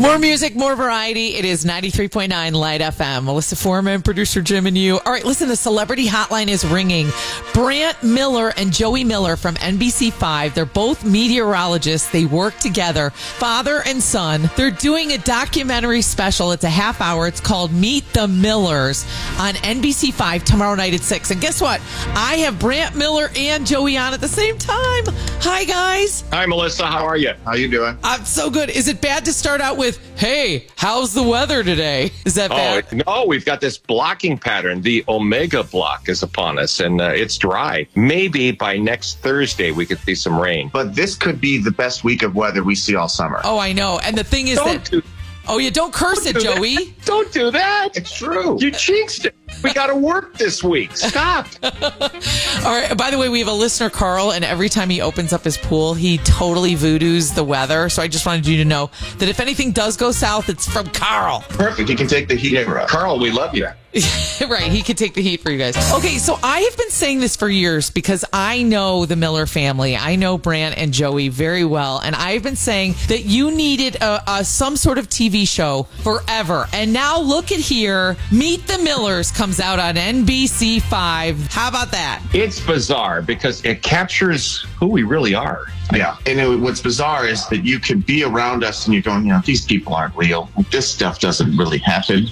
More music, more variety. It is 93.9 Light FM. Melissa Foreman, producer Jim, and you. All right, listen, the celebrity hotline is ringing. Brant Miller and Joey Miller from NBC5. They're both meteorologists. They work together, father and son. They're doing a documentary special. It's a half hour. It's called Meet the Millers on NBC5 tomorrow night at 6. And guess what? I have Brant Miller and Joey on at the same time. Hi, guys. Hi, Melissa. How are you? How you doing? I'm so good. Is it bad to start out with, hey, how's the weather today? Is that bad? No, we've got this blocking pattern. The Omega block is upon us, and it's dry. Maybe by next Thursday we could see some rain. But this could be the best week of weather we see all summer. Oh, I know. And the thing is oh, yeah, don't curse it, Joey. Don't do that. It's true. You jinxed it. We got to work this week. Stop. All right. By the way, we have a listener, Carl, and every time he opens up his pool, he totally voodoos the weather. So I just wanted you to know that if anything does go south, it's from Carl. Perfect. You can take the heat for us. Carl, we love you. Right. He could take the heat for you guys. Okay. So I have been saying this for years because I know the Miller family. I know Brant and Joey very well. And I've been saying that you needed some sort of TV show forever. And now look at here. Meet the Millers comes out on NBC5. How about that? It's bizarre because it captures who we really are. Yeah. And what's bizarre is that you can be around us and you're going, these people aren't real. This stuff doesn't really happen.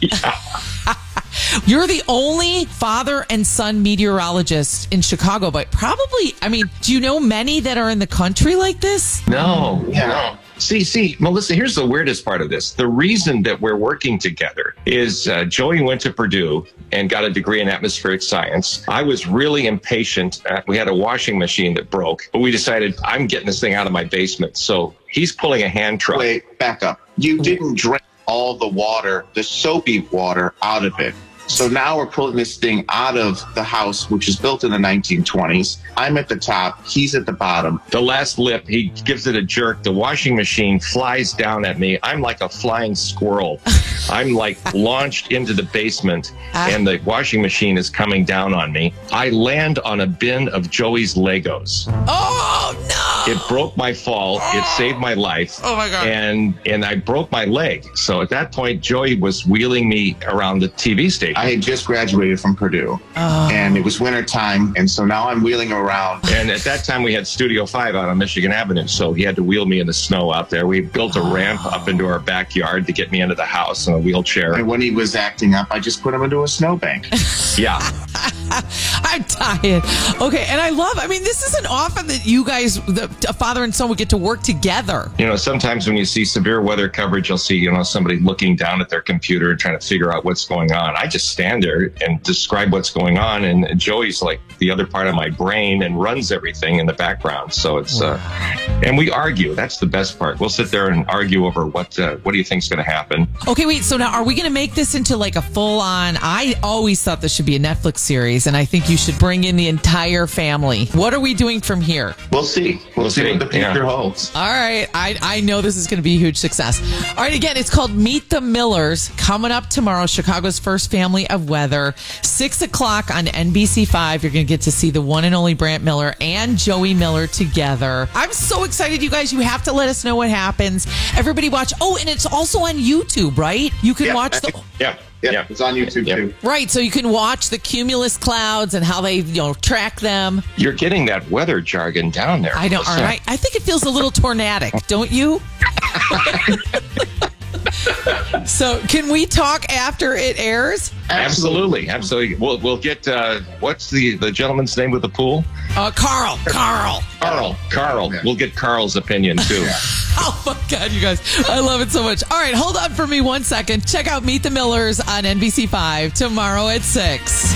You're the only father and son meteorologist in Chicago, but probably, do you know many that are in the country like this? No. See, Melissa, here's the weirdest part of this. The reason that we're working together is Joey went to Purdue and got a degree in atmospheric science. I was really impatient. We had a washing machine that broke, but we decided I'm getting this thing out of my basement. So he's pulling a hand truck. Wait, back up. You didn't drink all the water, the soapy water, out of it. So now we're pulling this thing out of the house, which is built in the 1920s. I'm at the top. He's at the bottom. The last lip, he gives it a jerk. The washing machine flies down at me. I'm like a flying squirrel. I'm like launched into the basement, and the washing machine is coming down on me. I land on a bin of Joey's Legos. Oh, no! It broke my fall. It saved my life. Oh, my God. And I broke my leg. So at that point, Joey was wheeling me around the TV station. I had just graduated from Purdue, and it was winter time, and so now I'm wheeling around. And at that time, we had Studio 5 out on Michigan Avenue, so he had to wheel me in the snow out there. We built a ramp up into our backyard to get me into the house in a wheelchair. And when he was acting up, I just put him into a snowbank. Yeah. I'm tired. Okay, and I love, this isn't often that you guys, a father and son, would get to work together. Sometimes when you see severe weather coverage, you'll see, somebody looking down at their computer and trying to figure out what's going on. I just stand there and describe what's going on, and Joey's like the other part of my brain and runs everything in the background. So it's, and we argue. That's the best part. We'll sit there and argue over what do you think's going to happen. Okay, wait, so now are we going to make this into like a full-on, I always thought this should be a Netflix series, and I think you should bring in the entire family. What are we doing from here? We'll see. We'll see what the future holds. All right. I know this is going to be a huge success. All right, again, it's called Meet the Millers, coming up tomorrow, Chicago's first family of weather, 6 o'clock on NBC5. You're going to get to see the one and only Brant Miller and Joey Miller together. I'm so excited, you guys. You have to let us know what happens. Everybody watch. Oh, and it's also on YouTube, right? You can watch the... Yeah, it's on YouTube too. Right, so you can watch the cumulus clouds and how they, track them. You're getting that weather jargon down there. I know. All right. I think it feels a little tornadic, don't you? So, can we talk after it airs? Absolutely. We'll get what's the gentleman's name with the pool? Carl. Yeah. We'll get Carl's opinion too. Oh my God, you guys. I love it so much. All right, hold on for me 1 second. Check out Meet the Millers on NBC5 tomorrow at 6.